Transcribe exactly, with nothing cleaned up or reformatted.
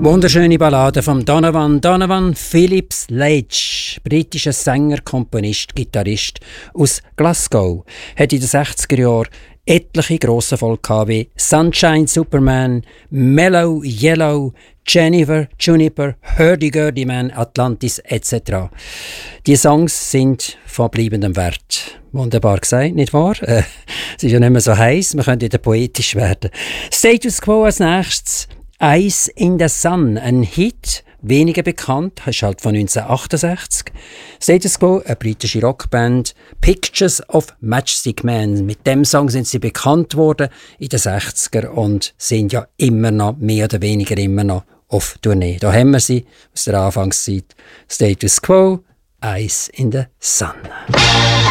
Wunderschöne Ballade von Donovan. Donovan Phillips Leitch, britischer Sänger, Komponist, Gitarrist aus Glasgow, hat in den sechziger Jahren etliche grosse Erfolge wie Sunshine Superman, Mellow Yellow, Jennifer, Juniper, Hurdy-Gurdy Man, Atlantis et cetera. Die Songs sind von bleibendem Wert. Wunderbar gesagt, nicht wahr? Äh, es ist ja nicht mehr so heiß, wir können wieder poetisch werden. Status Quo als nächstes. Ice in the Sun, ein Hit, weniger bekannt, ist halt von neunzehnhundertachtundsechzig. Status Quo, eine britische Rockband, Pictures of Matchstick Man. Mit dem Song sind sie bekannt worden in den sechziger und sind ja immer noch, mehr oder weniger immer noch, auf Tournee. Da haben wir sie aus der Anfangszeit. Status Quo, Ice in the Sun.